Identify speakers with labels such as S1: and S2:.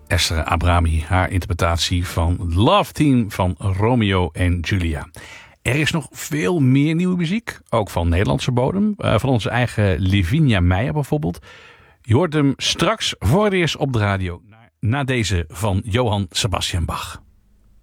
S1: Esther Abrami, haar interpretatie van Love Theme van Romeo en Julia. Er is nog veel meer nieuwe muziek, ook van Nederlandse bodem. Van onze eigen Livinia Meijer bijvoorbeeld. Je hoort hem straks voor het eerst op de radio na deze van Johann Sebastian Bach.